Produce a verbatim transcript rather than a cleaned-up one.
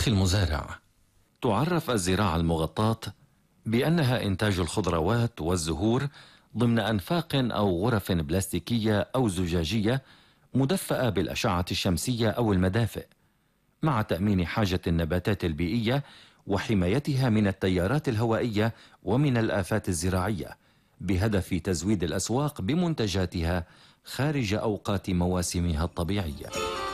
أخي المزارع، تعرف الزراعة المغطاة بأنها إنتاج الخضروات والزهور ضمن أنفاق أو غرف بلاستيكية أو زجاجية مدفأة بالأشعة الشمسية أو المدافئ، مع تأمين حاجة النباتات البيئية وحمايتها من التيارات الهوائية ومن الآفات الزراعية، بهدف تزويد الأسواق بمنتجاتها خارج أوقات مواسمها الطبيعية.